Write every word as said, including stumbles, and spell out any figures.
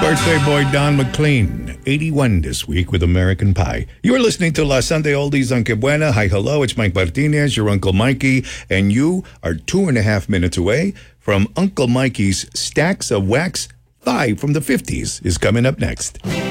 birthday boy Don McLean, eighty-one this week with American Pie. You're listening to La Sunday Oldies on Que Buena. Hi, hello, it's Mike Martinez, your Uncle Mikey, and you are two and a half minutes away from Uncle Mikey's Stacks of Wax. Five from the fifties is coming up next.